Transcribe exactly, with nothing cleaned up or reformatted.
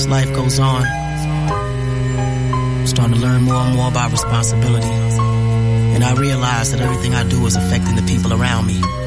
life goes on, I'm starting to learn more and more about responsibility. And I realize that everything I do is affecting the people around me.